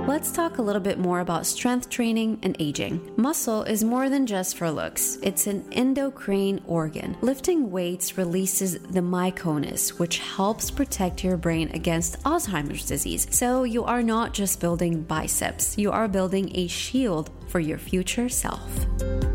let's talk a little bit more about strength training and aging. Muscle is more than just for looks. It's an endocrine organ. Lifting weights releases the myoclonus, which helps protect your brain against Alzheimer's disease. So you are not just building biceps, you are building a shield for your future self.